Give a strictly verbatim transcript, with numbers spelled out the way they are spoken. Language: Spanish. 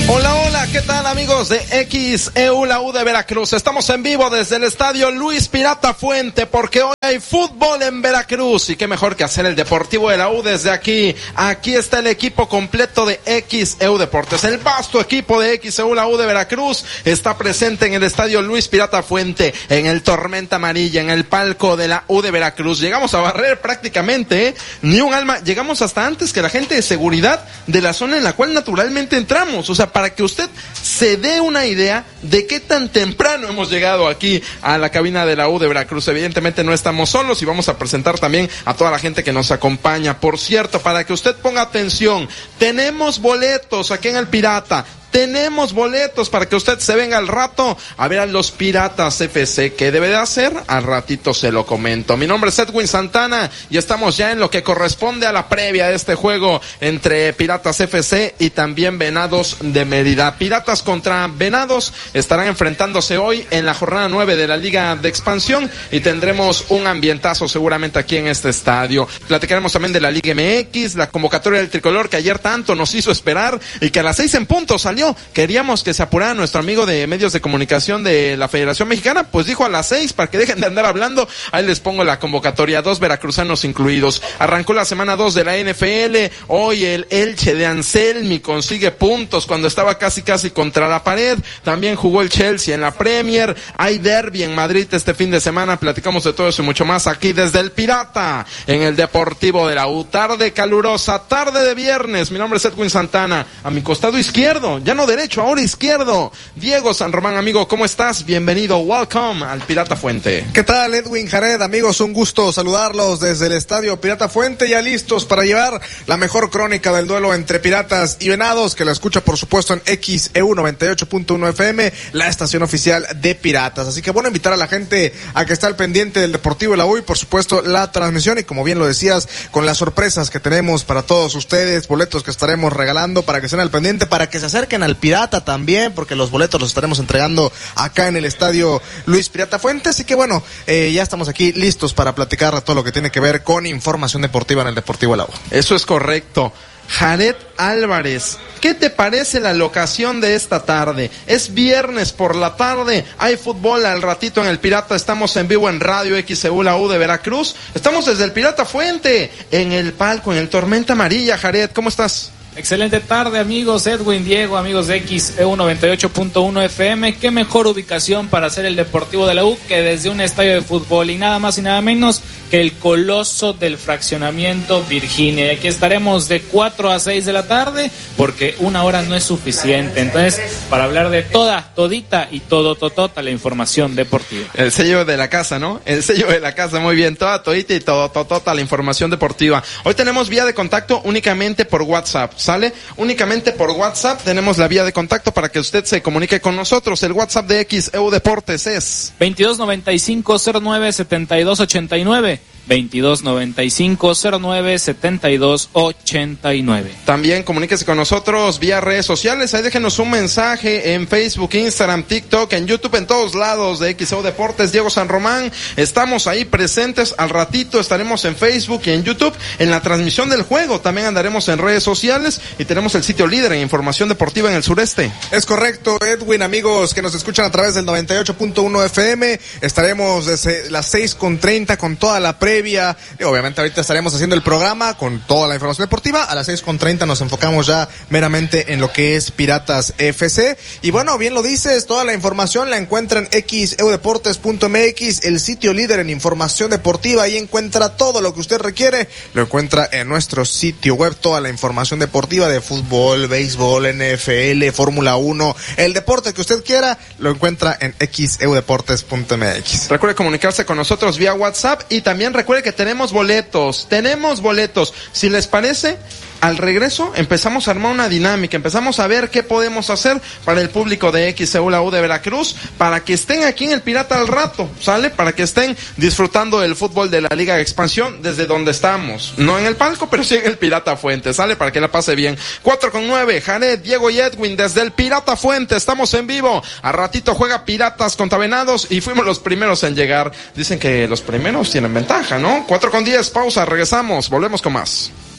Hola, hola, ¿qué tal amigos de X E U, la U de Veracruz? Estamos en vivo desde el estadio Luis Pirata Fuente porque hoy hay fútbol en Veracruz y qué mejor que hacer el Deportivo de la U desde aquí. Aquí está el equipo completo de X E U Deportes. El vasto equipo de X E U, la U de Veracruz está presente en el estadio Luis Pirata Fuente, en el Tormenta Amarilla, en el palco de la U de Veracruz. Llegamos a barrer prácticamente, ¿eh? Ni un alma, llegamos hasta antes que la gente de seguridad de la zona en la cual naturalmente entramos, o sea, para que usted se dé una idea de qué tan temprano hemos llegado aquí a la cabina de la U de Veracruz. Evidentemente no estamos solos y vamos a presentar también a toda la gente que nos acompaña. Por cierto, para que usted ponga atención, tenemos boletos aquí en el Pirata. Tenemos boletos para que usted se venga al rato a ver a los Piratas F C. ¿Qué debe de hacer? Al ratito se lo comento. Mi nombre es Edwin Santana y estamos ya en lo que corresponde a la previa de este juego entre Piratas F C y también Venados de Mérida. Piratas contra Venados estarán enfrentándose hoy en la jornada nueve de la Liga de Expansión y tendremos un ambientazo seguramente aquí en este estadio. Platicaremos también de la Liga M X, la convocatoria del tricolor que ayer tanto nos hizo esperar y que a las seis en punto salió. Queríamos que se apurara nuestro amigo de medios de comunicación de la Federación Mexicana, pues dijo a las seis para que dejen de andar hablando. Ahí les pongo la convocatoria, dos veracruzanos incluidos. Arrancó la semana dos de la N F L, hoy el Elche de Anselmi consigue puntos cuando estaba casi casi contra la pared. También jugó el Chelsea en la Premier, hay derbi en Madrid este fin de semana. Platicamos de todo eso y mucho más aquí desde el Pirata, en el Deportivo de la U. Tarde calurosa, tarde de viernes. Mi nombre es Edwin Santana, a mi costado izquierdo, ya no derecho, ahora izquierdo, Diego San Román. Amigo, ¿cómo estás? Bienvenido, welcome al Pirata Fuente. ¿Qué tal, Edwin, Jared? Amigos, un gusto saludarlos desde el estadio Pirata Fuente, ya listos para llevar la mejor crónica del duelo entre Piratas y Venados, que la escucha por supuesto en X E U noventa y ocho punto uno F M, la estación oficial de Piratas. Así que bueno, invitar a la gente a que esté al pendiente del Deportivo de la U y por supuesto la transmisión, y como bien lo decías, con las sorpresas que tenemos para todos ustedes, boletos que estaremos regalando para que estén al pendiente, para que se acerquen al Pirata también, porque los boletos los estaremos entregando acá en el estadio Luis Pirata Fuente. Así que bueno, eh, ya estamos aquí listos para platicar todo lo que tiene que ver con información deportiva en el Deportivo de la U. Eso es correcto. Jared Álvarez, ¿qué te parece la locación de esta tarde? Es viernes por la tarde, hay fútbol al ratito en el Pirata, estamos en vivo en Radio X E U, la U de Veracruz, estamos desde el Pirata Fuente, en el palco, en el Tormenta Amarilla. Jared, ¿cómo estás? Excelente tarde, amigos. Edwin, Diego, amigos de X E U noventa y ocho punto uno F M. Qué mejor ubicación para hacer el Deportivo de la U que desde un estadio de fútbol, y nada más y nada menos que el Coloso del Fraccionamiento Virginia. Y aquí estaremos de cuatro a seis de la tarde porque una hora no es suficiente. Entonces, para hablar de toda, todita y todo, totota la información deportiva. El sello de la casa, ¿no? El sello de la casa, muy bien. Toda, todita y todo, totota la información deportiva. Hoy tenemos vía de contacto únicamente por WhatsApp. ¿Sale? Únicamente por WhatsApp tenemos la vía de contacto para que usted se comunique con nosotros. El WhatsApp de X E U Deportes es veintidós noventa y cinco cero nueve setenta y dos ochenta y nueve. veintidós noventa y cinco cero nueve setenta y dos ochenta y nueve. También comuníquese con nosotros vía redes sociales. Ahí déjenos un mensaje en Facebook, Instagram, TikTok, en YouTube, en todos lados de X E U Deportes. Diego San Román, estamos ahí presentes. Al ratito estaremos en Facebook y en YouTube en la transmisión del juego. También andaremos en redes sociales y tenemos el sitio líder en información deportiva en el sureste. Es correcto, Edwin. Amigos que nos escuchan a través del noventa y ocho punto uno F M, estaremos desde las seis con treinta con toda la previa. Y obviamente ahorita estaremos haciendo el programa con toda la información deportiva. A las seis con treinta nos enfocamos ya meramente en lo que es Piratas F C. Y bueno, bien lo dices, toda la información la encuentra en X E U Deportes punto M X, el sitio líder en información deportiva. Ahí encuentra todo lo que usted requiere. Lo encuentra en nuestro sitio web, toda la información deportiva de fútbol, béisbol, N F L, Fórmula uno, el deporte que usted quiera, lo encuentra en X E U Deportes punto M X. Recuerde comunicarse con nosotros vía WhatsApp y también recuerde que tenemos boletos, tenemos boletos. Si les parece, al regreso empezamos a armar una dinámica, empezamos a ver qué podemos hacer para el público de X E U, la U de Veracruz, para que estén aquí en el Pirata al rato, ¿sale? Para que estén disfrutando del fútbol de la Liga de Expansión desde donde estamos, no en el palco, pero sí en el Pirata Fuente, ¿sale? Para que la pase bien. Cuatro con nueve, Jared, Diego y Edwin desde el Pirata Fuente, estamos en vivo. A ratito juega Piratas contra Venados y fuimos los primeros en llegar. Dicen que los primeros tienen ventaja, ¿no? Cuatro con diez, pausa, regresamos, volvemos con más.